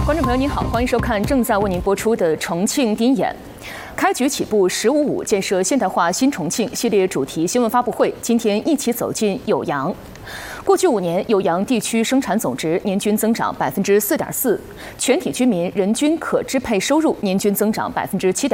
观众朋友您好，欢迎收看正在为您播出的重庆第一眼。开局起步“15+5”建设现代化新重庆系列主题新闻发布会，今天一起走进酉阳。过去5年，酉阳地区生产总值年均增长4.4%，全体居民人均可支配收入年均增长7.2%。